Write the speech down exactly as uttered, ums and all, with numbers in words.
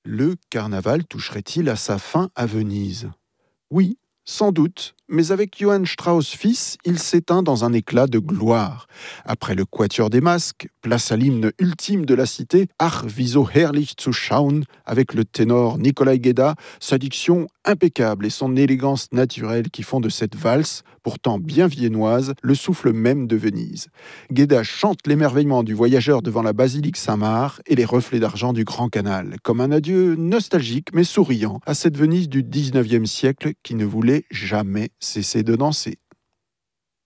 Le carnaval toucherait-il à sa fin à Venise ? Oui, sans doute, mais avec Johann Strauss fils, il s'éteint dans un éclat de gloire. Après le Quatuor des Masques, place à l'hymne ultime de la cité, Ach, wie so herrlich zu schauen, avec le ténor Nikolai Gueda, sa diction impeccable et son élégance naturelle qui font de cette valse, pourtant bien viennoise, le souffle même de Venise. Gueda chante l'émerveillement du voyageur devant la basilique Saint-Marc et les reflets d'argent du Grand Canal, comme un adieu nostalgique mais souriant à cette Venise du dix-neuvième siècle qui ne voulait jamais cesser de danser.